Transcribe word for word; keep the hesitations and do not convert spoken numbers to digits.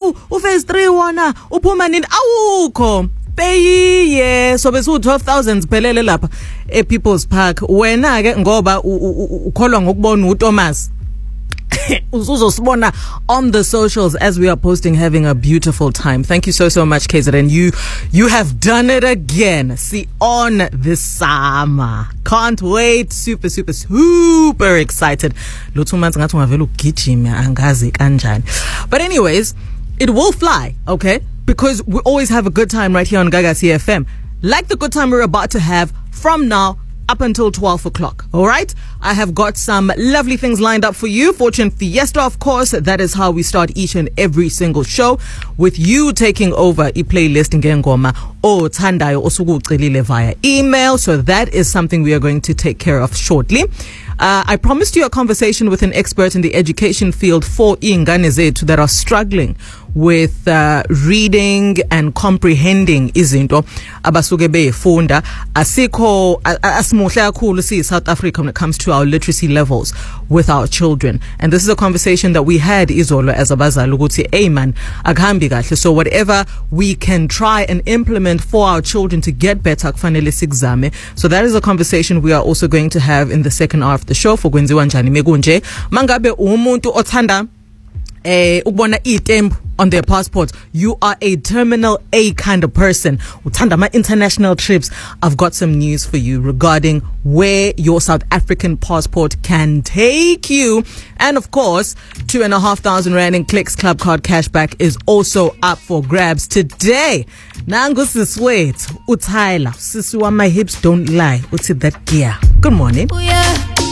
hawu u phase three wona uphuma nini awukho peyiye so besu twelve thousand phelele lapha e People's Park wena ke ngoba ukholwa ngokubona uThomas uzosibona on the socials as we are posting, having a beautiful time. Thank you so so much, K Z N. You you have done it again. See on this summer. Can't wait. Super super super excited. But anyways, it will fly, okay? Because we always have a good time right here on Gaga C F M. Like the good time we're about to have from now up until twelve o'clock. All right. I have got some lovely things lined up for you. Fortune Fiesta, of course. That is how we start each and every single show, with you taking over a playlist ngengoma or thandayo osukucelile via email. So that is something we are going to take care of shortly. Uh, I promised you a conversation with an expert in the education field for ingane zethu that are struggling with uh, reading and comprehending izinto abasuke beyifunda. Asikho asimuhle kakhulu si South Africa when it comes to our literacy levels with our children. And this is a conversation that we had izolo as abazali ukuthi hey man akuhambi kahle, so whatever we can try and implement for our children to get better kufanele sikuzame. So that is a conversation we are also going to have in the second hour of the show for kwenziwa njani mekunje mangabe umuntu othanda eh ukubona itembu on their passport. You are a terminal A kind of person. Uthanda ma international trips. I've got some news for you regarding where your South African passport can take you. And of course, two and a half thousand rand in Clicks Club Card cashback is also up for grabs today. Nangu siswet, utayla, siswa my hips don't lie. What's it that gear? Good morning. Oh, yeah.